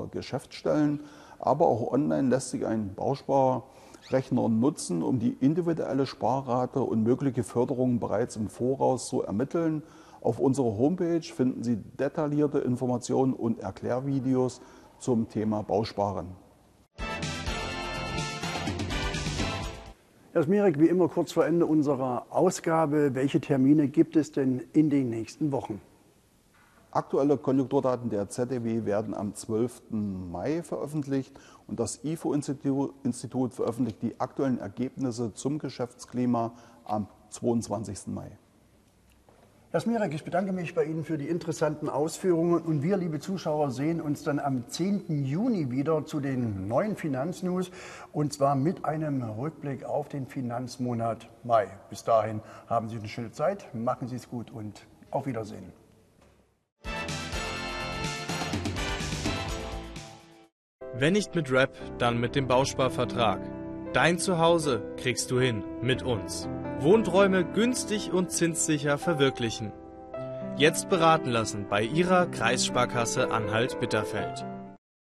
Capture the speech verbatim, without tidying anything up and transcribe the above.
unserer Geschäftsstellen, aber auch online lässt sich ein Bausparrechner nutzen, um die individuelle Sparrate und mögliche Förderungen bereits im Voraus zu ermitteln. Auf unserer Homepage finden Sie detaillierte Informationen und Erklärvideos zum Thema Bausparen. Herr Smirek, wie immer kurz vor Ende unserer Ausgabe, welche Termine gibt es denn in den nächsten Wochen? Aktuelle Konjunkturdaten der Z D W werden am zwölften Mai veröffentlicht und das I F O-Institut veröffentlicht die aktuellen Ergebnisse zum Geschäftsklima am zweiundzwanzigsten Mai. Herr Smirek, ich bedanke mich bei Ihnen für die interessanten Ausführungen und wir, liebe Zuschauer, sehen uns dann am zehnten Juni wieder zu den neuen Finanznews und zwar mit einem Rückblick auf den Finanzmonat Mai. Bis dahin haben Sie eine schöne Zeit, machen Sie es gut und auf Wiedersehen. Wenn nicht mit Rap, dann mit dem Bausparvertrag. Dein Zuhause kriegst du hin mit uns. Wohnträume günstig und zinssicher verwirklichen. Jetzt beraten lassen bei Ihrer Kreissparkasse Anhalt-Bitterfeld.